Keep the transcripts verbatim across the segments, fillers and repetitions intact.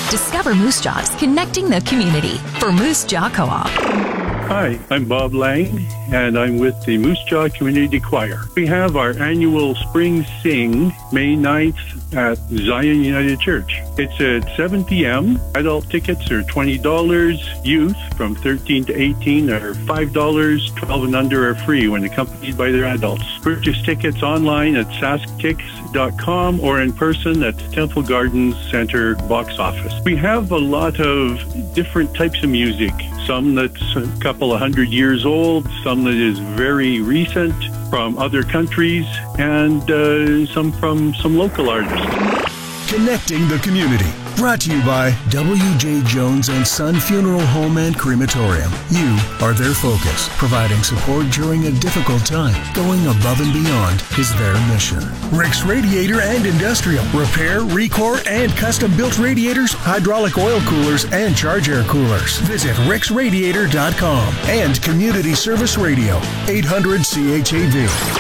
Discover Moose Jaw's connecting the community for Moose Jaw Co-op. Hi, I'm Bob Lang, and I'm with the Moose Jaw Community Choir. We have our annual Spring Sing, May ninth, at Zion United Church. It's at seven p.m. Adult tickets are twenty dollars. Youth from thirteen to eighteen are five dollars. twelve and under are free when accompanied by their adults. Purchase tickets online at sask tix dot com or in person at the Temple Gardens Center box office. We have a lot of different types of music. Some that's a couple of hundred years old, some that is very recent from other countries, and uh, some from some local artists. Connecting the community. Brought to you by W J. Jones and Son Funeral Home and Crematorium. You are their focus. Providing support during a difficult time. Going above and beyond is their mission. Rick's Radiator and Industrial. Repair, recore, and custom-built radiators, hydraulic oil coolers, and charge air coolers. Visit ricks radiator dot com. And Community Service Radio. eight hundred C H A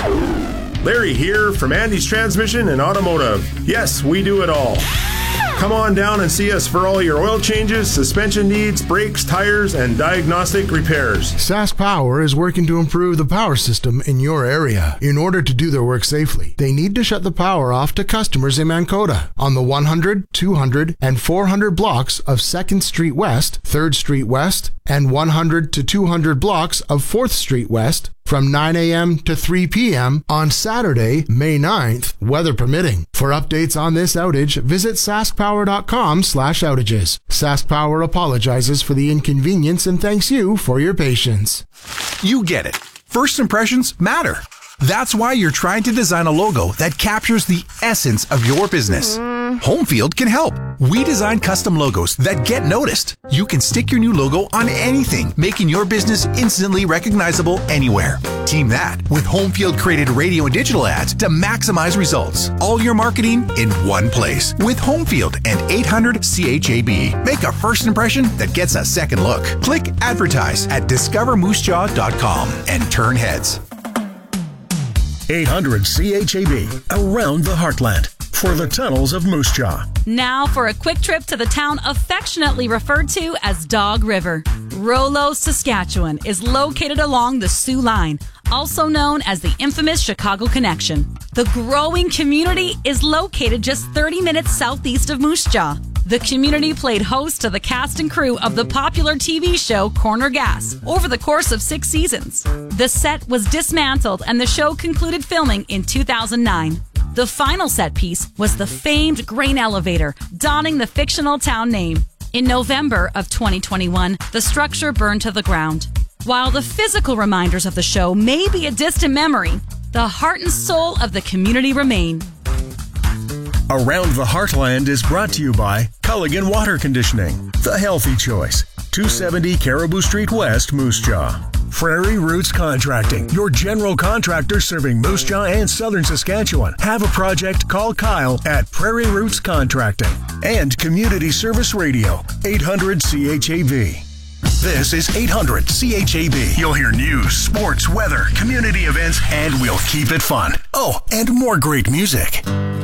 V. Larry here from Andy's Transmission and Automotive. Yes, we do it all. Come on down and see us for all your oil changes, suspension needs, brakes, tires, and diagnostic repairs. Sask Power is working to improve the power system in your area. In order to do their work safely, they need to shut the power off to customers in Mankota on the one hundred, two hundred, and four hundred blocks of second Street West, third Street West, and one hundred to two hundred blocks of fourth Street West from nine a.m. to three p.m. on Saturday, May ninth, weather permitting. For updates on this outage, visit saskpower.com slash outages. Sask Power apologizes for the inconvenience and thanks you for your patience. You get it. First impressions matter. That's why you're trying to design a logo that captures the essence of your business. Homefield can help. We design custom logos that get noticed. You can stick your new logo on anything, making your business instantly recognizable anywhere. Team that with Homefield created radio and digital ads to maximize results. All your marketing in one place with Homefield and eight hundred C H A B. Make a first impression that gets a second look. Click advertise at discover moose jaw dot com and turn heads. eight hundred C H A B, around the heartland, for the tunnels of Moose Jaw. Now for a quick trip to the town affectionately referred to as Dog River. Rollo, Saskatchewan is located along the Soo Line, also known as the infamous Chicago Connection. The growing community is located just thirty minutes southeast of Moose Jaw. The community played host to the cast and crew of the popular T V show Corner Gas over the course of six seasons. The set was dismantled and the show concluded filming in two thousand nine. The final set piece was the famed grain elevator, donning the fictional town name. In November of twenty twenty-one, the structure burned to the ground. While the physical reminders of the show may be a distant memory, the heart and soul of the community remain. Around the Heartland is brought to you by Culligan Water Conditioning, the healthy choice, two seventy Caribou Street West, Moose Jaw. Prairie Roots Contracting, your general contractor serving Moose Jaw and Southern Saskatchewan. Have a project, call Kyle at Prairie Roots Contracting. And Community Service Radio, eight hundred C H A V. This is eight hundred C H A B. You'll hear news, sports, weather, community events, and we'll keep it fun. Oh, and more great music.